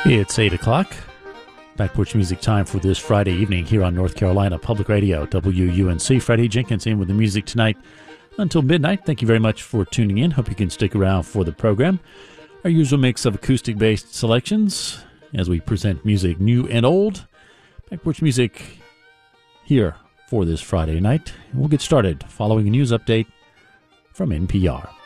It's 8 o'clock. Back Porch Music time for this Friday evening here on North Carolina Public Radio, WUNC. Freddie Jenkins in with the music tonight until midnight. Thank you very much for tuning in. Hope you can stick around for the program. Our usual mix of acoustic-based selections as we present music new and old. Back Porch Music here for this Friday night. We'll get started following a news update from NPR.